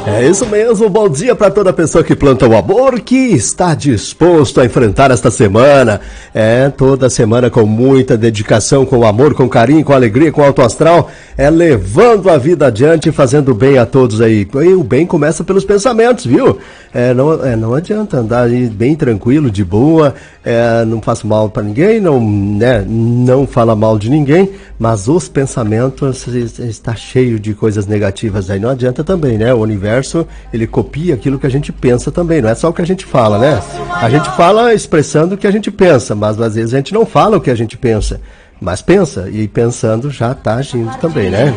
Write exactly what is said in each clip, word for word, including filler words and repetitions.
É isso mesmo, bom dia para toda pessoa que planta o amor, que está disposto a enfrentar esta semana. É, toda semana com muita dedicação, com amor, com carinho, com alegria, com alto astral, é levando a vida adiante e fazendo bem a todos aí. E o bem começa pelos pensamentos, viu? É, não, é, não adianta andar aí bem tranquilo, de boa, é, não faço mal para ninguém, não, né, não fala mal de ninguém, mas os pensamentos está cheio de coisas negativas aí, não adianta também, né? O universo, ele copia aquilo que a gente pensa também, não é só o que a gente fala, né? A gente fala expressando o que a gente pensa, mas às vezes a gente não fala o que a gente pensa, mas pensa, e pensando já está agindo também, né?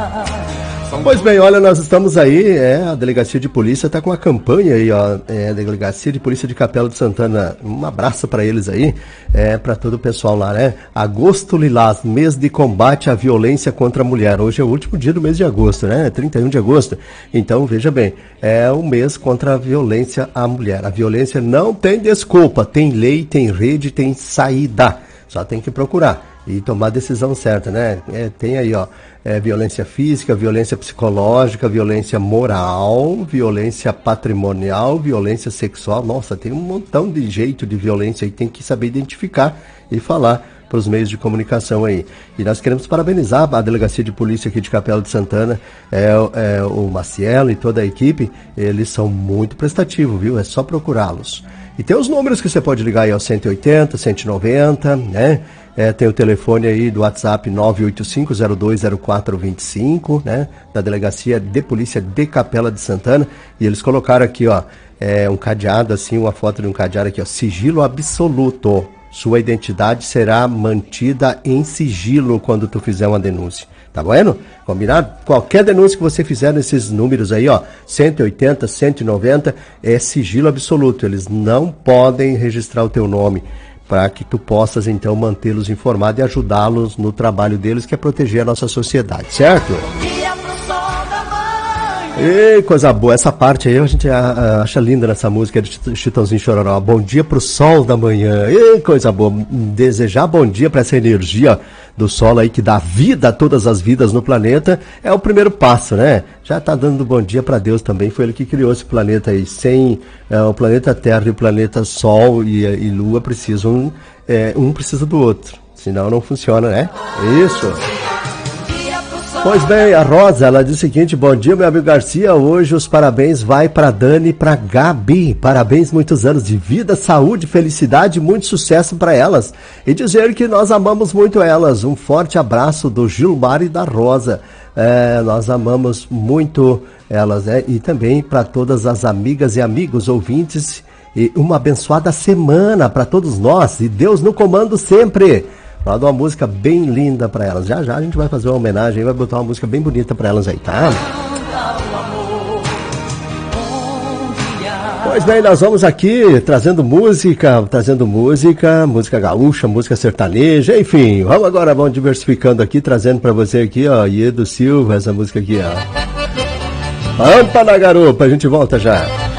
Pois bem, olha, nós estamos aí, é, a Delegacia de Polícia está com uma campanha aí, ó, é, a Delegacia de Polícia de Capela de Santana, um abraço para eles aí, é, para todo o pessoal lá, né? Agosto Lilás, mês de combate à violência contra a mulher. Hoje é o último dia do mês de agosto, né? trinta e um de agosto. Então, veja bem, é um mês contra a violência à mulher. A violência não tem desculpa, tem lei, tem rede, tem saída. Só tem que procurar e tomar a decisão certa, né? É, tem aí, ó, é, violência física, violência psicológica, violência moral, violência patrimonial, violência sexual. Nossa, tem um montão de jeito de violência aí, tem que saber identificar e falar para os meios de comunicação aí. E nós queremos parabenizar a Delegacia de Polícia aqui de Capela de Santana, é, é, o Macielo e toda a equipe, eles são muito prestativos, viu? É só procurá-los. E tem os números que você pode ligar aí ao cento e oitenta, cento e noventa, né? É, tem o telefone aí do WhatsApp nove oito cinco, zero dois zero quatro dois cinco, né? Da Delegacia de Polícia de Capela de Santana. E eles colocaram aqui, ó, é, um cadeado assim, uma foto de um cadeado aqui, ó, sigilo absoluto. Sua identidade será mantida em sigilo quando tu fizer uma denúncia. Tá vendo? Combinado? Qualquer denúncia que você fizer nesses números aí, ó, cento e oitenta, cento e noventa, é sigilo absoluto. Eles não podem registrar o teu nome, para que tu possas, então, mantê-los informados e ajudá-los no trabalho deles, que é proteger a nossa sociedade, certo? Ei, coisa boa, essa parte aí a gente acha linda nessa música de Chitãozinho Chororó. Bom dia pro sol da manhã. Ei, coisa boa, desejar bom dia para essa energia do sol aí que dá vida a todas as vidas no planeta é o primeiro passo, né? Já tá dando bom dia para Deus também, foi ele que criou esse planeta aí. Sem é, o planeta Terra e o planeta Sol e, e Lua precisam, é, um precisa do outro, senão não funciona, né? Isso. Pois bem, a Rosa, ela diz o seguinte: bom dia, meu amigo Garcia, hoje os parabéns vai para Dani e para Gabi, parabéns, muitos anos de vida, saúde, felicidade, muito sucesso para elas, e dizer que nós amamos muito elas. Um forte abraço do Gilmar e da Rosa, é, nós amamos muito elas, né? E também para todas as amigas e amigos ouvintes, e uma abençoada semana para todos nós, e Deus no comando sempre. Manda uma música bem linda pra elas. Já já a gente vai fazer uma homenagem, vai botar uma música bem bonita pra elas aí, tá? Pois bem, nós vamos aqui trazendo música, trazendo música, música gaúcha, música sertaneja, enfim. Vamos agora, vamos diversificando aqui, trazendo pra você aqui, ó, Iedo Silva, essa música aqui, ó. Pampa na garupa, a gente volta já.